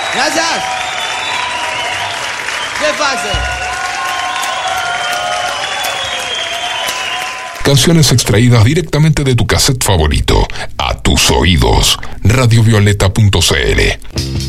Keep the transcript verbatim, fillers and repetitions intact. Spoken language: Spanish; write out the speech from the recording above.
Gracias. ¿Qué pasa? Canciones extraídas directamente de tu cassette favorito, a tus oídos. radiovioleta punto c l